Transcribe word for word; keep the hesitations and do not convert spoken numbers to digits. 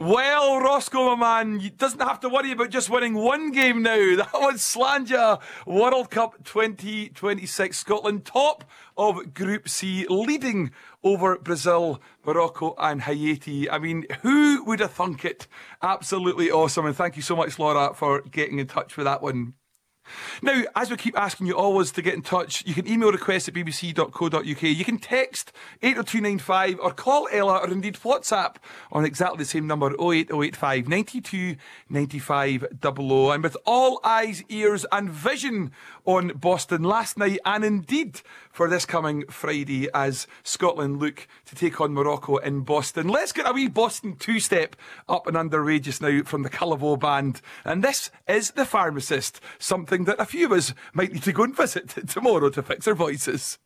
Well, Roscoe, my man, you doesn't have to worry about just winning one game now. That was Slanja World Cup twenty twenty-six. Scotland top of Group C, leading over Brazil, Morocco and Haiti. I mean, who would have thunk it? Absolutely awesome. And thank you so much, Laura, for getting in touch with that one. Now, as we keep asking you always to get in touch, you can email requests at b b c dot co dot u k. You can text eight oh two nine five or call Ella or indeed WhatsApp on exactly the same number, oh eight oh eight five, nine two, nine five zero zero. And with all eyes, ears and vision on Boston last night and indeed for this coming Friday as Scotland look to take on Morocco in Boston. Let's get a wee Boston two-step up and underway just now from the Cullavo Band. And this is The Pharmacist, something that a few of us might need to go and visit tomorrow to fix our voices.